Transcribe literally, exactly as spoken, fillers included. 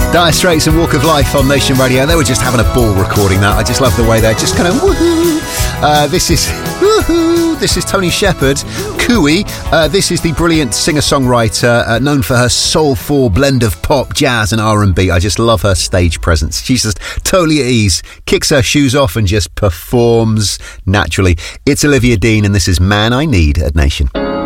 Dire Straits and Walk of Life on Nation Radio. They were just having a ball recording that. I just love the way they're just kind of woohoo. Uh, this is woohoo. This is Tony Shepard, Cooey. Uh, this is the brilliant singer-songwriter uh, known for her soulful blend of pop, jazz and R and B. I just love her stage presence. She's just totally at ease, kicks her shoes off and just performs naturally. It's Olivia Dean and this is Man I Need at Nation.